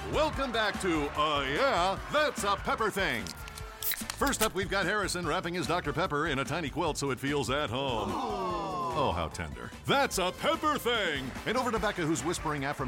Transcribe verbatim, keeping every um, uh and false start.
Welcome back to, uh, yeah, That's a Pepper Thing. First up, we've got Harrison wrapping his Doctor Pepper in a tiny quilt so it feels at home. Oh, how tender. That's a Pepper Thing. And over to Becca, who's whispering affirmations